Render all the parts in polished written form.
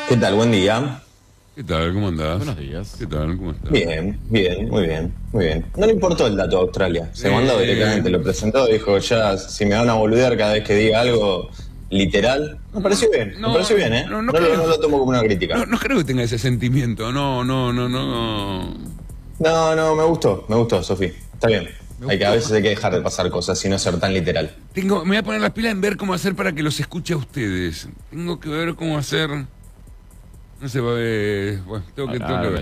¿Qué tal? Buen día. ¿Qué tal? ¿Cómo andás? Buenos días. ¿Qué tal? ¿Cómo estás? Bien, bien, muy bien, muy bien. No le importó el dato a Australia. Se mandó directamente, lo presentó, dijo, ya, si me van a boludear cada vez que diga algo literal. Me pareció bien, me pareció bien, ¿eh? No lo tomo como una crítica. No creo que tenga ese sentimiento. No. No, me gustó, Sofi. Está bien. A veces hay que dejar de pasar cosas y no ser tan literal. Me voy a poner las pilas en ver cómo hacer para que los escuche a ustedes. Tengo que ver cómo hacer. No sé, bueno, tengo que ver.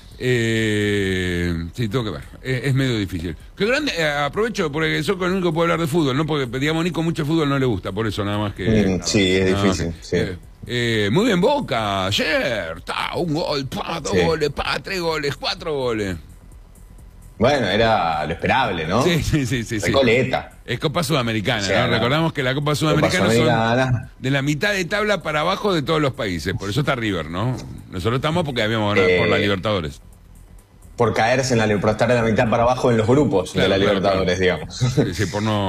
Sí, tengo que ver. Es medio difícil. Qué grande, aprovecho porque soy el único que puede hablar de fútbol, ¿no? Porque digamos, Nico mucho fútbol no le gusta, por eso nada más que. Sí, es difícil. Sí. Muy bien, Boca, ayer, un gol, dos goles, tres goles, 4 goles. Bueno, era lo esperable, ¿no? Sí. Recoleta. Es Copa Sudamericana, Sí, ¿no? Recordamos que la Copa Sudamericana son de la mitad de tabla para abajo de todos los países. Por eso está River, ¿no? Nosotros estamos porque habíamos ganado por la Libertadores. Por caerse por estar de la mitad para abajo en los grupos de la Libertadores, digamos. Sí, por no.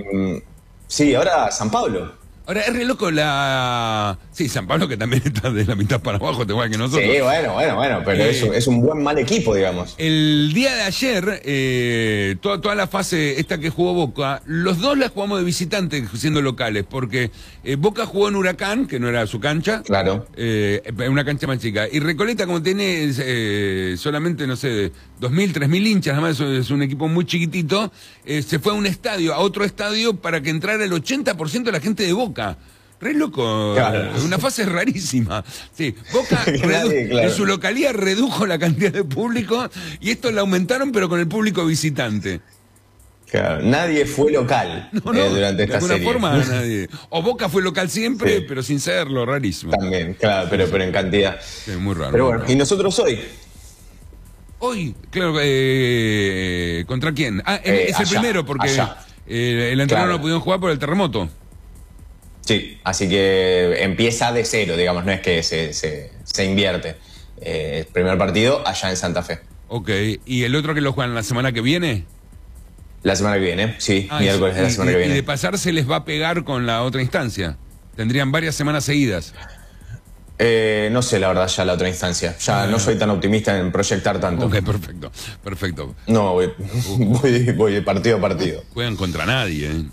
Sí, ahora San Pablo. Ahora, es re loco Sí, San Pablo, que también está de la mitad para abajo, igual que nosotros. Sí, bueno, pero es un buen mal equipo, digamos. El día de ayer, toda la fase esta que jugó Boca, los dos la jugamos de visitante, siendo locales, porque Boca jugó en Huracán, que no era su cancha. Claro. Una cancha más chica. Y Recoleta, como tiene solamente, no sé, 2.000, 3.000 hinchas, además es un equipo muy chiquitito, se fue a otro estadio, para que entrara el 80% de la gente de Boca. Re loco, claro. Una fase rarísima. Sí, Boca en su localidad redujo la cantidad de público y esto la aumentaron, pero con el público visitante. Claro, nadie fue local durante esta serie. De alguna forma nadie. O Boca fue local siempre, pero sin serlo, rarísimo. También, claro, pero en cantidad. Sí, muy raro. Pero bueno, ¿y nosotros hoy? Hoy, claro, ¿contra quién? Es el primero, porque el anterior no pudieron jugar por el terremoto. Sí, así que empieza de cero, digamos, no es que se invierte. El primer partido allá en Santa Fe. Ok, ¿y el otro que lo juegan la semana que viene? La semana que viene, sí, miércoles de la semana que viene. ¿Y de pasar se les va a pegar con la otra instancia? ¿Tendrían varias semanas seguidas? No sé, la verdad, ya la otra instancia. Ya no soy tan optimista en proyectar tanto. Ok, perfecto. No, voy de partido a partido. Juegan contra nadie, ¿eh?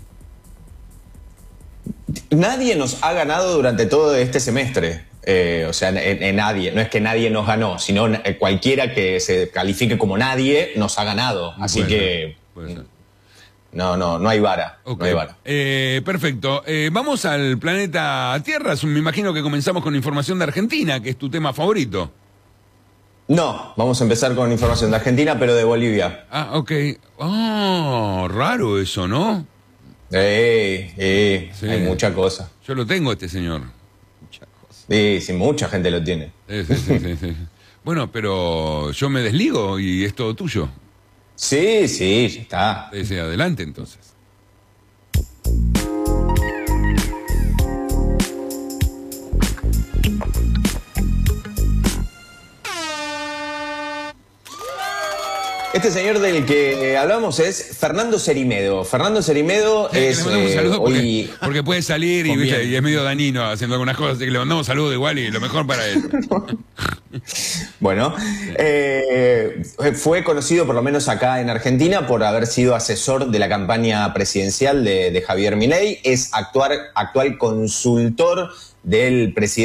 Nadie nos ha ganado durante todo este semestre. O sea, nadie. No es que nadie nos ganó, sino cualquiera que se califique como nadie nos ha ganado. Así que no hay vara. Okay. No hay vara. Perfecto. Vamos al planeta Tierra. Me imagino que comenzamos con información de Argentina, que es tu tema favorito. No, vamos a empezar con información de Argentina, pero de Bolivia. Ok. Raro eso, ¿no? Sí. Hay mucha cosa. Yo lo tengo, este señor. Mucha cosa. Sí, mucha gente lo tiene. Sí. Bueno, pero yo me desligo y es todo tuyo. Sí, ya está. Sí, adelante entonces. Este señor del que hablamos es Fernando Cerimedo. Fernando Cerimedo es le mandamos un saludo porque puede salir y es medio dañino haciendo algunas cosas, así que le mandamos un saludo igual y lo mejor para él. Bueno, fue conocido por lo menos acá en Argentina por haber sido asesor de la campaña presidencial de Javier Milei. Es actual consultor del presidente